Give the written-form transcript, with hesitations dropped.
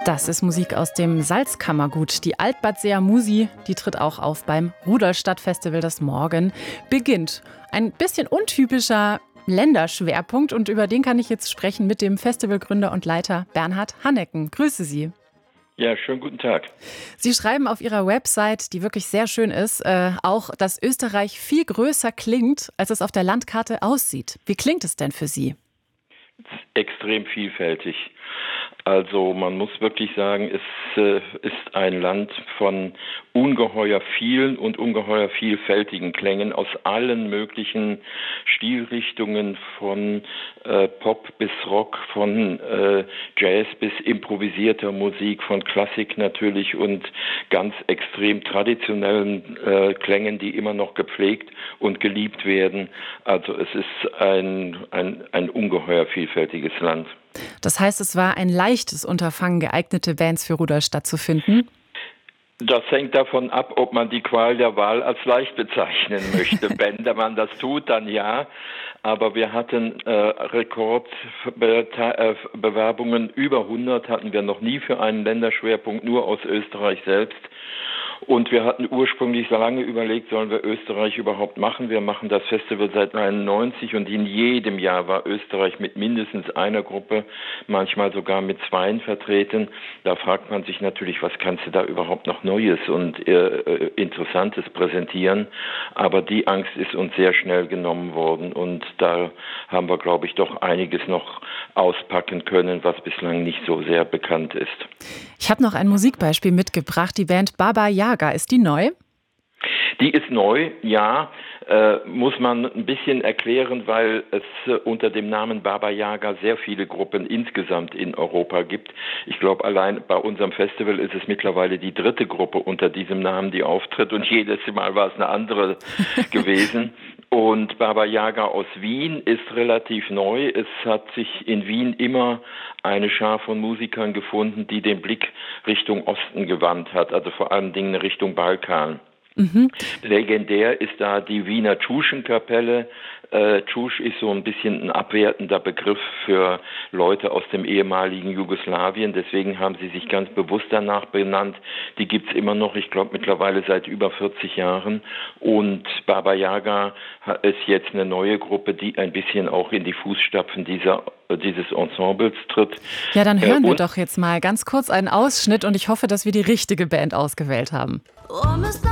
Das ist Musik aus dem Salzkammergut. Die Alt-Bad Musi, die tritt auch auf beim Rudolstadt-Festival, das morgen beginnt. Ein bisschen untypischer Länderschwerpunkt und über den kann ich jetzt sprechen mit dem Festivalgründer und Leiter Bernhard Hannecken. Grüße Sie. Ja, schönen guten Tag. Sie schreiben auf Ihrer Website, die wirklich sehr schön ist, auch, dass Österreich viel größer klingt, als es auf der Landkarte aussieht. Wie klingt es denn für Sie? Extrem vielfältig. Also man muss wirklich sagen, es ist ein Land von ungeheuer vielen und ungeheuer vielfältigen Klängen aus allen möglichen Stilrichtungen, von Pop bis Rock, von Jazz bis improvisierter Musik, von Klassik natürlich und ganz extrem traditionellen Klängen, die immer noch gepflegt und geliebt werden. Also es ist ein ungeheuer vielfältiges Land. Das heißt, es war ein leichtes Unterfangen, geeignete Bands für Rudolstadt zu finden? Das hängt davon ab, ob man die Qual der Wahl als leicht bezeichnen möchte. Wenn man das tut, dann ja. Aber wir hatten Rekordbewerbungen, über 100 hatten wir noch nie für einen Länderschwerpunkt, nur aus Österreich selbst. Und wir hatten ursprünglich lange überlegt, sollen wir Österreich überhaupt machen? Wir machen das Festival seit 1991 und in jedem Jahr war Österreich mit mindestens einer Gruppe, manchmal sogar mit zweien vertreten. Da fragt man sich natürlich, was kannst du da überhaupt noch Neues und Interessantes präsentieren? Aber die Angst ist uns sehr schnell genommen worden und da haben wir, glaube ich, doch einiges noch auspacken können, was bislang nicht so sehr bekannt ist. Ich habe noch ein Musikbeispiel mitgebracht, die Band Baba Yaga. Ist die neu? Die ist neu, ja, muss man ein bisschen erklären, weil es unter dem Namen Baba Yaga sehr viele Gruppen insgesamt in Europa gibt. Ich glaube, allein bei unserem Festival ist es mittlerweile die dritte Gruppe unter diesem Namen, die auftritt und jedes Mal war es eine andere gewesen. Und Baba Yaga aus Wien ist relativ neu. Es hat sich in Wien immer eine Schar von Musikern gefunden, die den Blick Richtung Osten gewandt hat, also vor allen Dingen Richtung Balkan. Mhm. Legendär ist da die Wiener Tschuschenkapelle. Tschusch ist so ein bisschen ein abwertender Begriff für Leute aus dem ehemaligen Jugoslawien. Deswegen haben sie sich ganz bewusst danach benannt. Die gibt's immer noch, ich glaube mittlerweile seit über 40 Jahren. Und Baba Yaga ist jetzt eine neue Gruppe, die ein bisschen auch in die Fußstapfen dieses Ensembles tritt. Ja, dann hören wir doch jetzt mal ganz kurz einen Ausschnitt und ich hoffe, dass wir die richtige Band ausgewählt haben.